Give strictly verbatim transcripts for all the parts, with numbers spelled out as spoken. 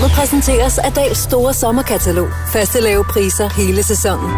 Programmet præsenteres af Dahls store sommerkatalog. Faste lave priser hele sæsonen.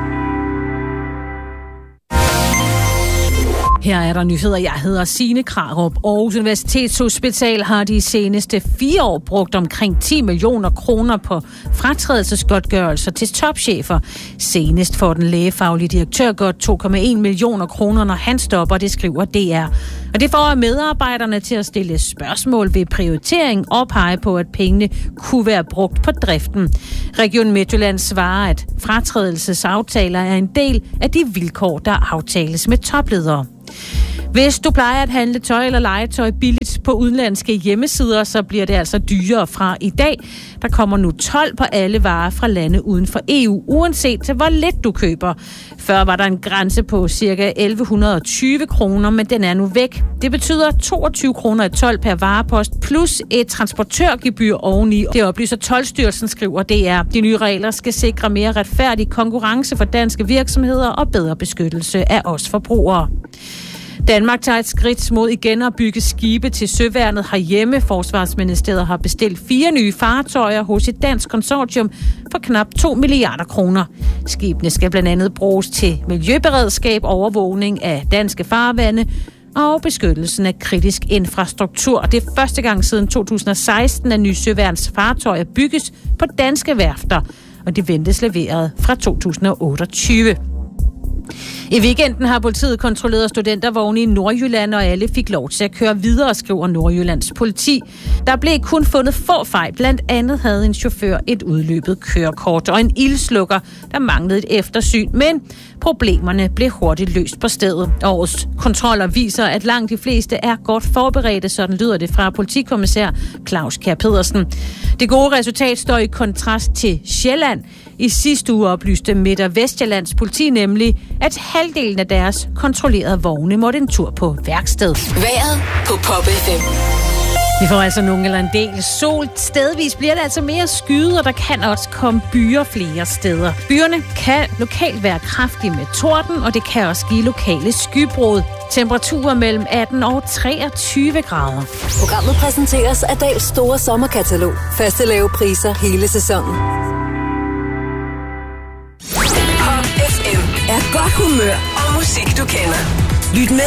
Her er der nyheder. Jeg hedder Signe Krarup. Aarhus Universitetshospital har de seneste fire år brugt omkring ti millioner kroner på fratrædelsesgodtgørelser til topchefer. Senest får den lægefaglige direktør godt to komma en millioner kroner, når han stopper, det skriver D R. Og det får medarbejderne til at stille spørgsmål ved prioritering og pege på, at pengene kunne være brugt på driften. Region Midtjylland svarer, at fratrædelsesaftaler er en del af de vilkår, der aftales med topledere. Hvis du plejer at handle tøj eller legetøj billigt på udenlandske hjemmesider, så bliver det altså dyrere fra i dag. Der kommer nu told på alle varer fra lande uden for E U, uanset til hvor lidt du køber. Før var der en grænse på ca. elleve tyve kroner, men den er nu væk. Det betyder toogtyve kroner i told per varepost, plus et transportørgebyr oveni. Det oplyser Toldstyrelsen, skriver D R. De nye regler skal sikre mere retfærdig konkurrence for danske virksomheder og bedre beskyttelse af os forbrugere. Danmark tager et skridt mod igen at bygge skibe til søværnet herhjemme. Forsvarsministeriet har bestilt fire nye fartøjer hos et dansk konsortium for knap to milliarder kroner. Skibene skal blandt andet bruges til miljøberedskab, overvågning af danske farvande og beskyttelsen af kritisk infrastruktur. Det er første gang siden to tusind og seksten, at nye søværnsfartøjer bygges på danske værfter, og det ventes leveret fra to tusind og otteogtyve. I weekenden har politiet kontrolleret studentervogne i Nordjylland, og alle fik lov til at køre videre, skriver Nordjyllands politi. Der blev kun fundet få fejl. Blandt andet havde en chauffør et udløbet kørekort og en ildslukker, der manglede et eftersyn. Men problemerne blev hurtigt løst på stedet. Årets kontroller viser, at langt de fleste er godt forberedte, sådan lyder det fra politikommissær Claus Kjær Pedersen. Det gode resultat står i kontrast til Sjælland. I sidste uge oplyste Midt- og Vestjyllands politi nemlig, at halvdelen af deres kontrollerede vogne måtte en tur på værksted. Vejret på Pop F M. Vi får altså nogen eller en del sol. Stedvis bliver det altså mere skyet, og der kan også komme byer flere steder. Byerne kan lokalt være kraftige med torden, og det kan også give lokale skybrud. Temperaturer mellem atten og treogtyve grader. Programmet præsenteres af Dahls store sommerkatalog. Faste lave priser hele sæsonen. Pop F M er godt humør og musik, du kender. Lyt med